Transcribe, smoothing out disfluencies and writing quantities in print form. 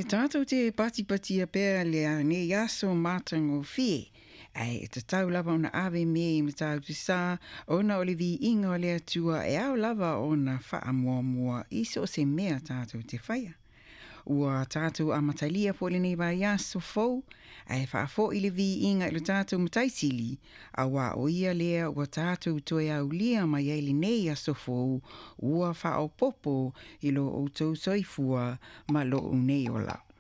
tātou te pati a pēr lea ne yaso mātango fie. Ai, te tau lava ona ave me I matau tu sā, ona olivi inga o lea tua e au lava ona wha mua iso se mea tātou te whaia. Ua tātou a matalia pole nei wa yaso fau, ai wha fo I le vi inga ilo tātou mataisili, a wā o ia lea ua tātou toi au lia mai eili nei aso fau, ua wha o popo ilo o tau soifua ma lo o nei o lau.